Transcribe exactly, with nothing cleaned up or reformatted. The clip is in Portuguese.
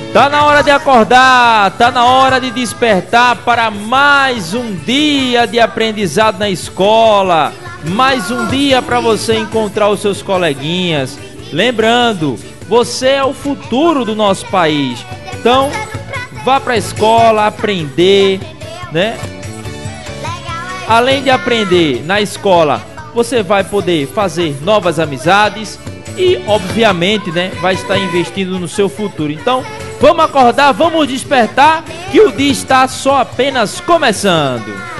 Tá na hora de acordar, tá na hora de despertar para mais um dia de aprendizado na escola, mais um dia para você encontrar os seus coleguinhas. Lembrando, você é o futuro do nosso país, então vá para a escola aprender, né? Além de aprender na escola, você vai poder fazer novas amizades e, obviamente, né, vai estar investindo no seu futuro. Então, vamos acordar, vamos despertar, que o dia está só apenas começando.